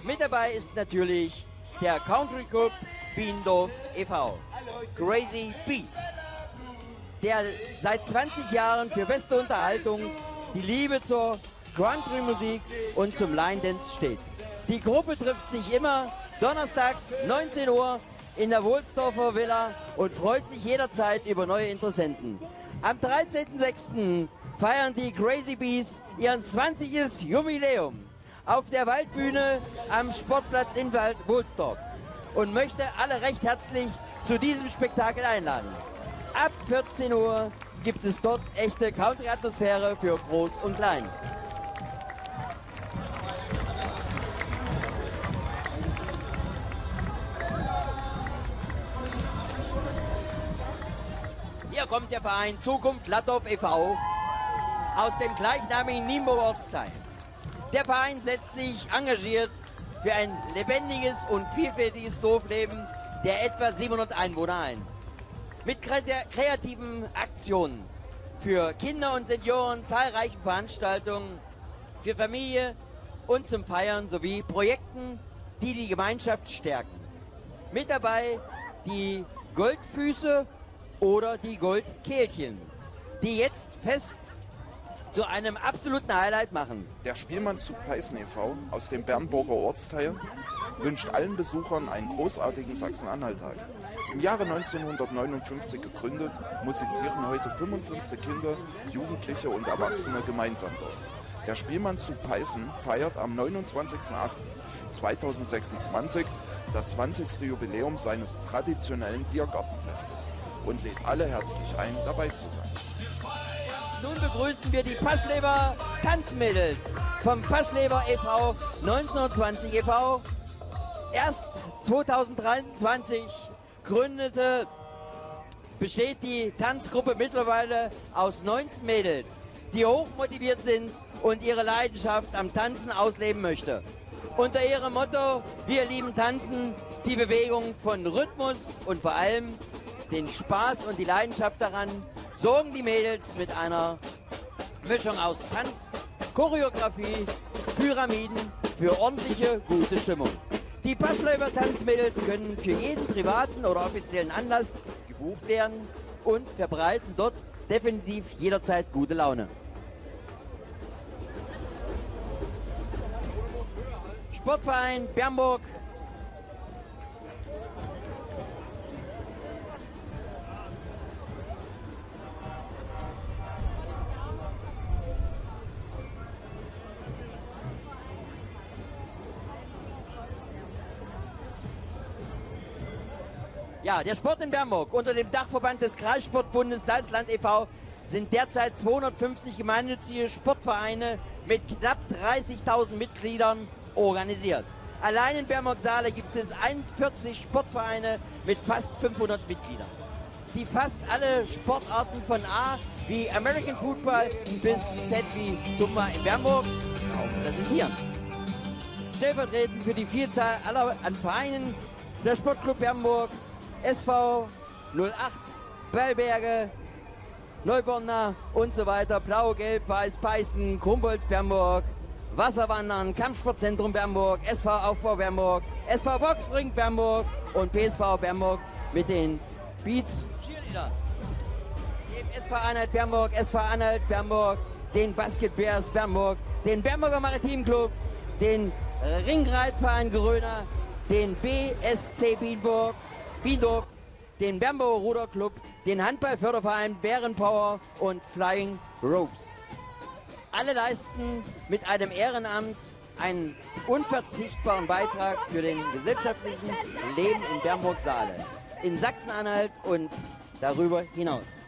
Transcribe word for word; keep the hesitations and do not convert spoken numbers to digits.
Mit dabei ist natürlich der Country Club Biendorf e V, Crazy Bees, der seit zwanzig Jahren für beste Unterhaltung, die Liebe zur Country-Musik und zum Line Dance steht. Die Gruppe trifft sich immer donnerstags neunzehn Uhr in der Wohlsdorfer Villa und freut sich jederzeit über neue Interessenten. Am dreizehnten sechsten feiern die Crazy Bees ihr zwanzigstes Jubiläum auf der Waldbühne am Sportplatz in Wohlsdorf und möchte alle recht herzlich zu diesem Spektakel einladen. Ab vierzehn Uhr gibt es dort echte Country-Atmosphäre für Groß und Klein. Hier kommt der Verein Zukunft Lattorf e V aus dem gleichnamigen Nienburger Ortsteil. Der Verein setzt sich engagiert für ein lebendiges und vielfältiges Dorfleben der etwa siebenhundert Einwohner ein. Mit kreativen Aktionen für Kinder und Senioren, zahlreichen Veranstaltungen für Familie und zum Feiern sowie Projekten, die die Gemeinschaft stärken. Mit dabei die Goldfüße oder die Goldkehlchen, die jetzt fest zu einem absoluten Highlight machen. Der Spielmannszug Peißen e V aus dem Bernburger Ortsteil wünscht allen Besuchern einen großartigen Sachsen-Anhalt-Tag. Im Jahre neunzehnhundertneunundfünfzig gegründet, musizieren heute fünfundfünfzig Kinder, Jugendliche und Erwachsene gemeinsam dort. Der Spielmannszug Peißen feiert am neunundzwanzigsten achten zweitausendsechsundzwanzig das zwanzigste Jubiläum seines traditionellen Biergartenfestes und lädt alle herzlich ein, dabei zu sein. Nun begrüßen wir die Paschleber Tanzmädels vom Paschleber e V neunzehnhundertzwanzig e V. Erst zweitausenddreiundzwanzig gründete, besteht die Tanzgruppe mittlerweile aus neunzehn Mädels, die hochmotiviert sind und ihre Leidenschaft am Tanzen ausleben möchte. Unter ihrem Motto, wir lieben Tanzen, die Bewegung von Rhythmus und vor allem den Spaß und die Leidenschaft daran, sorgen die Mädels mit einer Mischung aus Tanz, Choreografie, Pyramiden für ordentliche, gute Stimmung. Die Paschleber Tanzmädels können für jeden privaten oder offiziellen Anlass gebucht werden und verbreiten dort definitiv jederzeit gute Laune. Sportverein Bernburg. Ja, der Sport in Bernburg unter dem Dachverband des Kreissportbundes Salzland e V sind derzeit zweihundertfünfzig gemeinnützige Sportvereine mit knapp dreißigtausend Mitgliedern organisiert. Allein in Bernburg-Saale gibt es einundvierzig Sportvereine mit fast fünfhundert Mitgliedern, die fast alle Sportarten von A wie American Football bis Z wie Zumba in Bernburg auch präsentieren. Stellvertretend für die Vielzahl aller an Vereinen der Sportclub Bernburg, S V null acht, Bellberge, Neubonner und so weiter, Blau, Gelb, Weiß, Peißen, Krumbolz, Bernburg, Wasserwandern, Kampfsportzentrum Bernburg, S V Aufbau Bernburg, S V Boxring Bernburg und P S V Bernburg mit den Beats Cheerleader, dem S V Anhalt Bernburg, S V Anhalt Bernburg, den Basket Bears Bernburg, den Bernburger Maritim Club, den Ringreitverein Gröner, den B S C Bienburg, Biendorf, den Bernburger Ruderclub, den Handballförderverein Bärenpower und Flying Ropes. Alle leisten mit einem Ehrenamt einen unverzichtbaren Beitrag für den gesellschaftlichen Leben in Bernburg-Saale, in Sachsen-Anhalt und darüber hinaus.